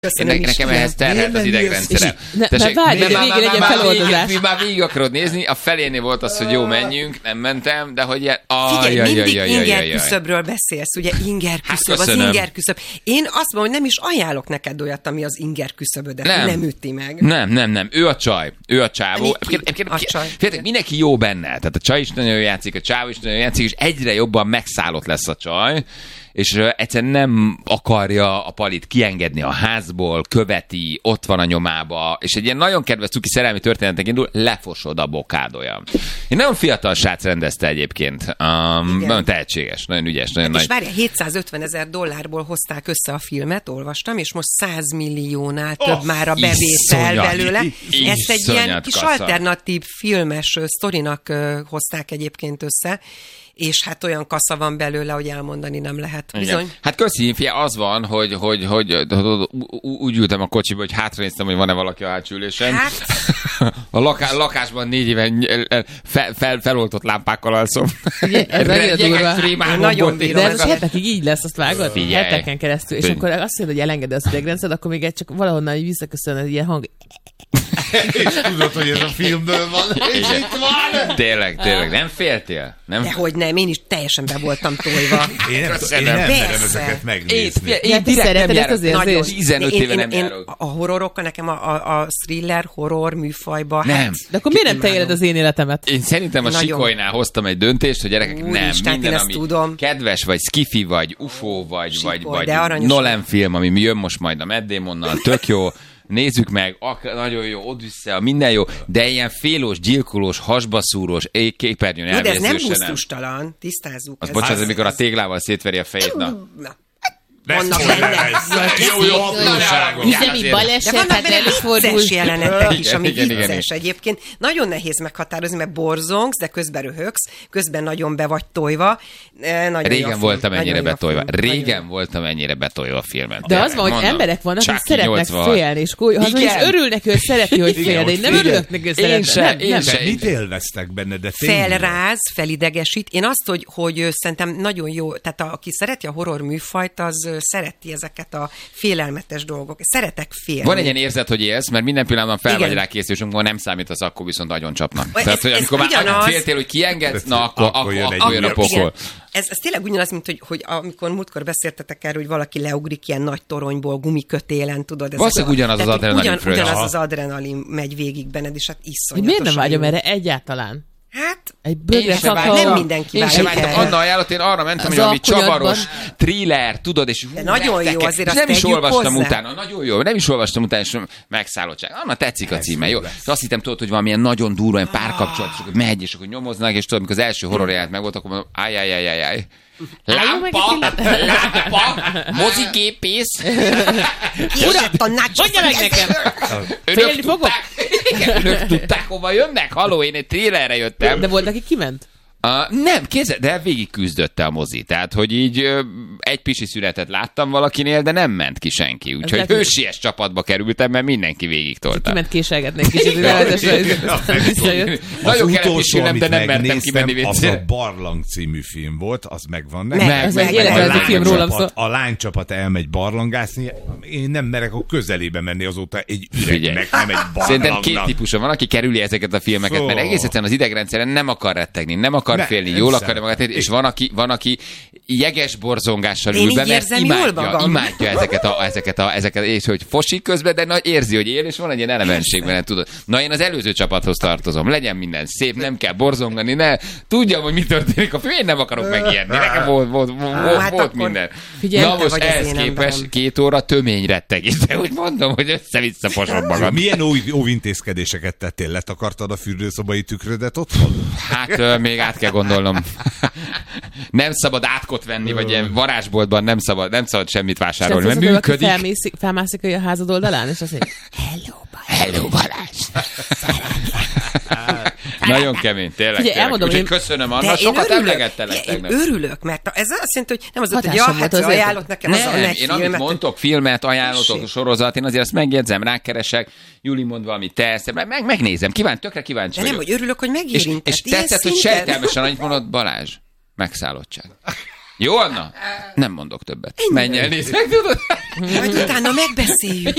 Nekem ehhez terhelt az idegrendszerem. Várj, végig legyen feloldozás. Már végig akarod nézni, a felénél volt az, hogy jó, menjünk, nem mentem, de hogy ilyen... Figyelj, mindig inger küszöbről beszélsz, ugye inger küszöb, az inger küszöb. Én azt mondom, hogy nem is ajánlok neked olyat, ami az inger küszöbödet nem üti meg. Nem, ő a csaj, ő a csávó. Mindenki jó benne, tehát a csaj is nagyon jól játszik, a csávó is nagyon jól játszik, és egyre jobban megszállott lesz a csaj, és egyszerűen nem akarja a Palit kiengedni a házból, követi, ott van a nyomába, és egy ilyen nagyon kedves cuki szerelmi történetnek indul, lefosod a bokádolya. Egy nagyon fiatal srác rendezte egyébként. Nagyon tehetséges, nagyon ügyes, nagyon nagy. És várjál, $750,000 hozták össze a filmet, olvastam, és most 100 milliónál több már a bevétel belőle. Ezt egy ilyen kis alternatív filmes sztorinak hozták egyébként össze, és hát olyan kassa van belőle, hogy elmondani nem lehet. Bizony. Hát köszi, fia, az van, hogy úgy ültem a kocsiba, hogy hátranéztem, hogy van-e valaki a hátsó ülésen. Hát? A lakásban 4 éven feloltott lámpákkal alszom. Ez nagyon bírom. De ez az hetekig így lesz, azt vágod? Figyelj. Heteken keresztül. És akkor azt mondod, hogy elengeded az idegrendszert, akkor még csak valahonnan visszaköszön egy ilyen hang. És tudod, hogy ez a filmből van, és itt van! Tényleg, nem féltél? Nem? Dehogy nem, én is teljesen be voltam tojva. Én nem merem ezeket megnézni. Én direkt nem járok. Nagyon. 15 éve nem járok. A horrorokkal nekem a thriller, horror műfajba. Nem. Hát, De akkor miért nem te éled az én életemet? Én szerintem a Nagyon. Sikolynál hoztam egy döntést, hogy gyerekek, Úristen, minden, én ezt ami tudom. kedves, vagy skifi, vagy UFO, vagy de aranyos. Nolan film, ami jön most majd a Matt Damonnal, tök jó. Nézzük meg, nagyon jó, Odyssea, minden jó, de ilyen félós, gyilkolós, hasbaszúrós, képernyőn elvérzősen. De ez nem gusztustalan, tisztázzuk. Az bocsánat, amikor a téglával szétveri a fejét, na. Vannak benne üzemi baleset, de vannak benne vicces jelenetek is, ami Igen. vicces egyébként. Nagyon nehéz meghatározni, mert borzongsz, de közben röhögsz, közben nagyon be vagy tojva. Régen voltam ennyire betolva. Régen voltam ennyire betolva a filmet. De az van, hogy emberek vannak, hogy szeretnek félni, és is örülnek, hogy szereti, hogy fél, de én nem örülök neki, hogy szeretnek. Mit élveztek benne, de felráz, felidegesít. Én azt, hogy szerintem nagyon jó, tehát aki szereti a horror műfajt, az szereti ezeket a félelmetes dolgok. Szeretek félni. Van egy ilyen érzet, hogy élsz, mert minden pillanatban fel vagy rá készül, és amikor nem számítasz, akkor viszont nagyon csapnak. Tehát, hogy amikor már féltél, hogy kiengedsz, na akkor jön a pokol. Ez tényleg ugyanaz, mint hogy amikor múltkor beszéltetek erről, hogy valaki leugrik ilyen nagy toronyból, gumikötélen, tudod. Valószínűleg ugyanaz az adrenalin fröccs. Ugyanaz az adrenalin megy végig benned, és hát iszonyatosan. Miért nem vágyom erre egyáltalán? Hát, egy bőgre nem mindenki vágyik. Én sem vágytam. Anna ajánlott, én arra mentem, hogy valami csavaros thriller, tudod, és nagyon jó, azért azt nem is olvastam hozzá. utána, nagyon jó, nem is olvastam utána, és megszállottság. Anna tetszik a címe, jó? És azt hittem, tudod, hogy valamilyen nagyon durva, olyan párkapcsolat, és akkor megy, és akkor nyomoznak, és tudod, amikor az első horror jelent meg volt, akkor mondom, áj. Lámpa, mozigépész. Mondja meg nekem! Önök tudták, hova jönnek? Halló, én egy thrillerre jöttem. De volt, aki kiment? Nem, de végig küzdötte a mozi. Tehát, hogy így egy pisi szünetet láttam valakinél, de nem ment ki senki. Úgyhogy hősies csapatba kerültem, mert mindenki végig tolta. Kiment késelgetni egy kicsit, visszajött. Nagyon kellemes film, de nem mertem kimenni vécére. Az a Barlang című film volt, az megvan. Ez egy életrajzi film rólam szól. A lánycsapat elmegy barlangászni, én nem merek a közelébe menni azóta egy üregnek, nem egy barlangnak. Szerintem két típusa van, aki kerüli ezeket a filmeket, mert egész egyszerűen az idegrendszeren nem akar rettegni, nem akar félni, jól akarja magát, és van, aki jeges borzongással ül be, mert imádja ezeket, és hogy fosik közben, de érzi, hogy él, és van egy ilyen elemenség benne, tudod. Na, én az előző csapathoz tartozom, legyen minden szép, nem kell borzongani, ne, tudjam, hogy mi történik a film, én nem akarok megijedni, nekem volt minden. Na most ehhez képest 2 óra tömény rettegés, de úgy mondom, hogy össze-vissza fosod magad. Milyen óvintézkedéseket tettél? Letakartad a fürdőszobai tükrödet otthon? Hát még át kell gondolnom. Nem szabad átkot venni, vagy ilyen varázsboltban nem szabad semmit vásárolni, mert működik. Felmászik a házad oldalán, és azt mondja, hello Balázs. Nagyon kemény, tényleg. Úgyhogy köszönöm, Anna, sokat emlegettelek tegnap. Én örülök, mert ez azt jelenti, hogy nem az, hogy ajánlott nekem az a filmet. Én amit mondtok, filmet, ajánlotok, sorozat, én azért azt megjegyzem, rákeresek, Juli mond valamit, te megnézem, tökre kíváncsi vagyok. De nem, hogy örülök, hogy megérintett. És tetszett, hogy sejtelmesen annyit mondod, Balázs, megszállottság. Jó, Anna? Nem mondok többet. Menj el, nézd meg, tudod? Majd utána megbeszéljük.